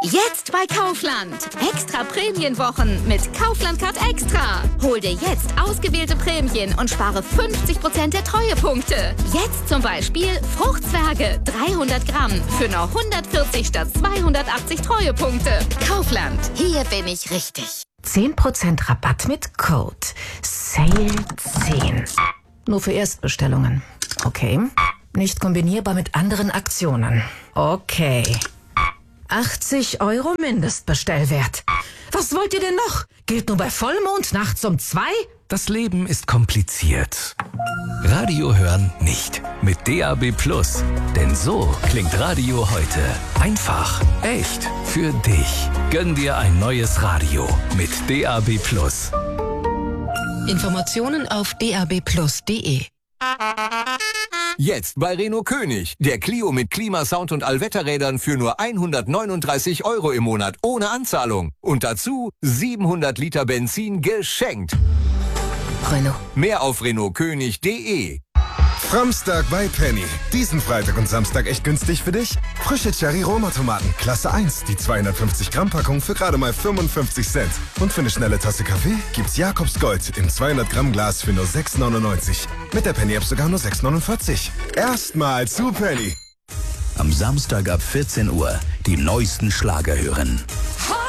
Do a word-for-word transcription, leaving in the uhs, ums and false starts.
Jetzt bei Kaufland. Extra Prämienwochen mit Kaufland Card Extra. Hol dir jetzt ausgewählte Prämien und spare fünfzig Prozent der Treuepunkte. Jetzt zum Beispiel Fruchtzwerge dreihundert Gramm für nur hundertvierzig statt zweihundertachtzig Treuepunkte. Kaufland. Hier bin ich richtig. zehn Prozent Rabatt mit Code Sale zehn. Nur für Erstbestellungen. Okay. Nicht kombinierbar mit anderen Aktionen. Okay. achtzig Euro Mindestbestellwert. Was wollt ihr denn noch? Gilt nur bei Vollmond nachts um zwei? Das Leben ist kompliziert. Radio hören nicht. Mit D A B Plus. Denn so klingt Radio heute. Einfach, echt, für dich. Gönn dir ein neues Radio mit D A B Plus. Informationen auf d a b plus punkt d e. Jetzt bei Renault König. Der Clio mit Klimasound und Allwetterrädern für nur hundertneununddreißig Euro im Monat ohne Anzahlung. Und dazu siebenhundert Liter Benzin geschenkt. Renault. Mehr auf renault könig punkt de. Framstag bei Penny. Diesen Freitag und Samstag echt günstig für dich? Frische Cherry-Roma-Tomaten, Klasse eins, die zweihundertfünfzig Gramm Packung für gerade mal fünfundfünfzig Cent. Und für eine schnelle Tasse Kaffee gibt's Jakobs Gold im zweihundert Gramm Glas für nur sechs neunundneunzig. Mit der Penny-App sogar nur sechs neunundvierzig. Erstmal zu Penny. Am Samstag ab vierzehn Uhr die neuesten Schlager hören.